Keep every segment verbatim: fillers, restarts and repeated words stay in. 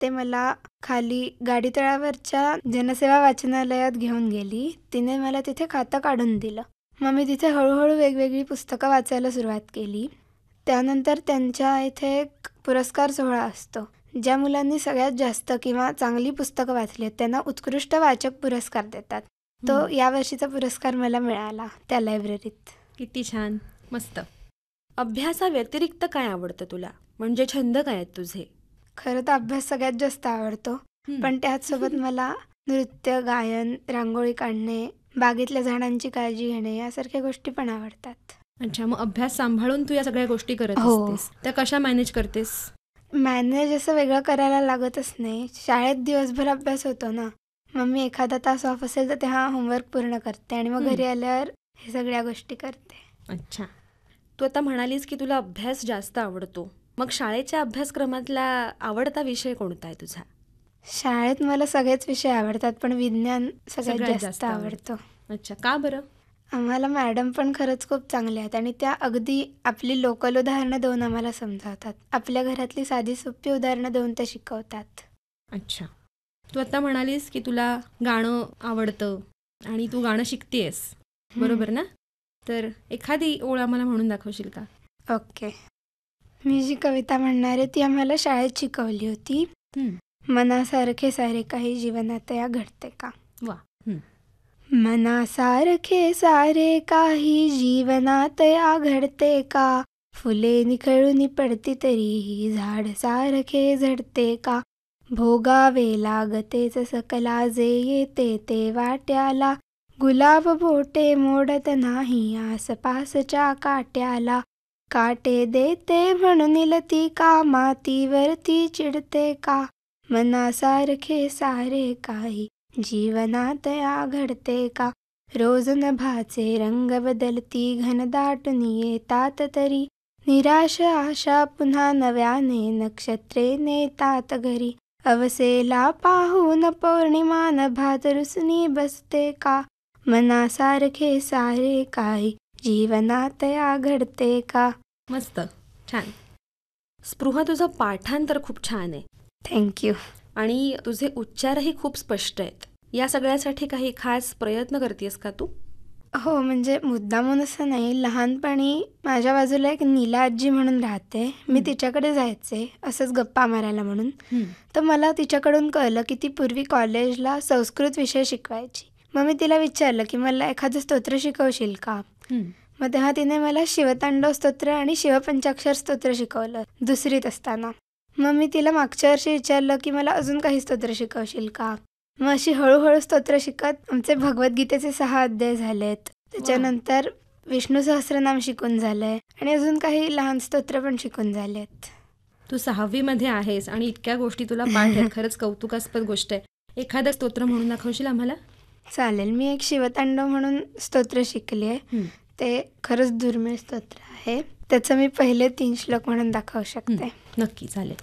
ते मला खाली गाडी तळावरच्या जनसेवा वाचनालयात घेऊन गेली. तिने मला तिथे खातं काढून दिलं. मग मी तिथे हळूहळू वेगवेगळी पुस्तकं वाचायला सुरुवात केली. त्यानंतर त्यांच्या इथे एक पुरस्कार सोहळा असतो. ज्या मुलांनी सगळ्यात जास्त किंवा चांगली पुस्तकं वाचली आहेत त्यांना उत्कृष्ट वाचक पुरस्कार देतात. तो यावर्षीचा पुरस्कार मला मिळाला त्या लायब्ररीत. किती छान, मस्त. अभ्यासाव्यतिरिक्त काय आवडतं तुला? म्हणजे छंद काय आहेत तुझे? खरं तर अभ्यास सगळ्यात जास्त आवडतो, पण त्याचसोबत मला नृत्य, गायन, रांगोळी काढणे, बागेतल्या झाडांची काळजी घेणे यासारख्या गोष्टी पण आवडतात. अच्छा, मग अभ्यास सांभाळून तू या सगळ्या गोष्टी करत हो. असतेस. त्या कशा मॅनेज करतेस? मॅनेज असं वेगळं करायला लागतच नाही. शाळेत दिवसभर अभ्यास होतो ना, मग मी एखादा तास ऑफ असेल तर तेव्हा होमवर्क पूर्ण करते आणि मग घरी आल्यावर हे सगळ्या गोष्टी करते. अच्छा, तू आता म्हणालीस की तुला अभ्यास जास्त आवडतो. मग शाळेच्या अभ्यासक्रमातला आवडता विषय कोणता आहे तुझा? शाळेत मला सगळेच विषय आवडतात, पण विज्ञान सगळ्यात जास्त आवडतो. अच्छा, का बरं? आम्हाला मॅडम पण खरंच खूप चांगल्या आहेत आणि त्या अगदी आपली लोकल उदाहरणं देऊन आम्हाला समजावतात. आपल्या घरातली साधी सोपी उदाहरणं देऊन ते शिकवतात. अच्छा, तू आता म्हणालीस की तुला गाणं आवडतं आणि तू गाणं शिकतेस, बरोबर ना? तर एखादी ओळ आम्हाला म्हणून दाखवशील का? ओके. मी जी कविता म्हणणार आहे ती आम्हाला शाळेत शिकवली होती. मनासारखे सारे काही जीवनात या घडते का. वा. मनासारखे सारे काही जीवनात या घडते का, फुले निखळून पडती तरीही झाड सारखे झडते का, भोगावे लागतेच सकला जे येते ते वाट्याला, गुलाब बोटे मोडत नाही आसपासच्या काट्याला, काटे देते म्हणून लती का मातीवरती चिडते का, मनासारखे सारे काही जीवनात या घडते का, रोज नभाचे रंग बदलती घनदाटून येतात तरी, निराश आशा पुन्हा नव्याने नक्षत्रे नेतात घरी, अवसेला पाहून पौर्णिमा नभात रुसणी बसते का, मनासारखे सारे काही जीवनात या घडते का. मस्त, छान. स्पृहा, तुझं पाठांतर खूप छान आहे. थँक्यू. आणि तुझे उच्चारही खूप स्पष्ट आहेत. या सगळ्यासाठी काही खास प्रयत्न करतेस का तू? हो, म्हणजे मुद्दामून असं नाही. लहानपणी माझ्या बाजूला एक नीला आजी म्हणून राहते. मी तिच्याकडे जायचे असंच गप्पा मारायला म्हणून. तर मला तिच्याकडून कळलं की ती पूर्वी कॉलेजला संस्कृत विषय शिकवायची. मग मी तिला विचारलं की मला एखादं स्तोत्र शिकवशील का. मग तेव्हा तिने मला शिवतांडव स्तोत्र आणि शिवपंचाक्षर स्तोत्र शिकवलं दुसरीत असताना. मग मी तिला मागच्या वर्षी विचारलं की मला अजून काही स्तोत्र शिकवशील का. मग अशी हळूहळू स्तोत्र शिकत आमचे भगवद्गीतेचे सहा अध्याय झालेत. त्याच्यानंतर विष्णू सहस्रनाम शिकून झालंय आणि अजून काही लहान स्तोत्र पण शिकून झालेत. तू सहावी मध्ये आहेस आणि इतक्या गोष्टी तुला पाठ आहेत. खरंच कौतुकास्पद गोष्ट आहे. एखादं स्तोत्र म्हणून दाखवशील आम्हाला? चालेल. मी एक शिवतांडव म्हणून स्तोत्र शिकले आहे. ते खरंच दुर्मिळ स्तोत्र आहे. त्याचं मी पहिले तीन श्लोक म्हणून दाखवू शकते. नक्की, चालेल.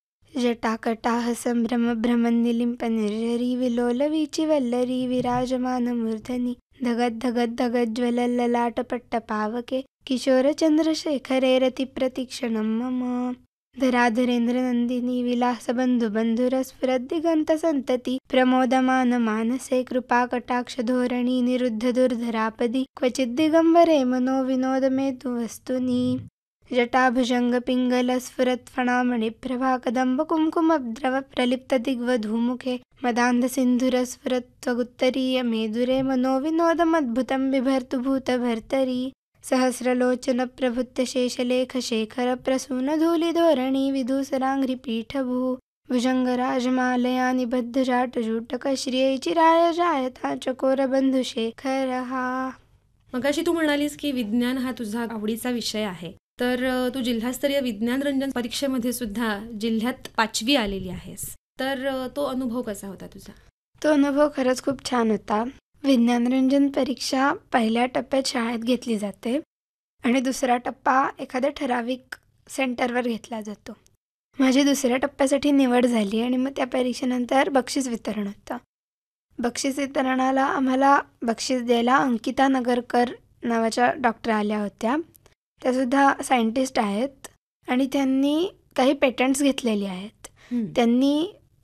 जटाकटाह संभ्रम भ्रमनिलिंप निर्झरी विलोलवीची वल्लरी विराजमान मूर्धनी धगत धगत धगत ज्वलल्ललाट पट्ट पावके किशोर चंद्रशेखरे रती प्रतीक्षणं मम धराधरेंद्र नंदिनी विलास बंधु बंधुरस्फुरद दिगंत संतती प्रमोदमान मानसे कृपा कटाक्ष धोरणी निरुद्ध दुर्धरापदी क्वचित दिगंबरे मनो विनोद मेतु वस्तुनी जटाभुजंग पिंगल स्फुरत फणामणि प्रभा कदंब कुंकुमद्रव प्रलिप्त दिग्वधूमुखे मदांध सिंधुर स्फुरत त्वगुत्तरीय मेदुरे मनो विनोदमद्भुतं बिभर्तु भूतभर्तरी सहस्रलोचन प्रभुत्य शेषलेख शेखर प्रसून धूली धोरणी विदूसरांघ्रि पीठभू भुजंग राजमालया निबद्ध जाटजूटक श्रियै चिराय जायता चकोर बंधु शेखर हा. मगाशी तू म्हणालीस की विज्ञान हा तुझा आवडीचा विषय आहे. तर तू जिल्हास्तरीय विज्ञान रंजन परीक्षेमध्ये सुद्धा जिल्ह्यात पाचवी आलेली आहेस. तर तो अनुभव कसा होता तुझा? तो अनुभव खरंच खूप छान होता. विज्ञान रंजन परीक्षा पहिल्या टप्प्यात शाळेत घेतली जाते आणि दुसरा टप्पा एखाद्या ठराविक सेंटरवर घेतला जातो. माझी दुसऱ्या टप्प्यासाठी निवड झाली आणि मग त्या परीक्षेनंतर बक्षीस वितरण होतं. बक्षीस वितरणाला आम्हाला बक्षीस द्यायला अंकिता नगरकर नावाच्या डॉक्टर आल्या होत्या. त्यासुद्धा सायंटिस्ट आहेत आणि त्यांनी काही पेटंट्स घेतलेली आहेत. त्यांनी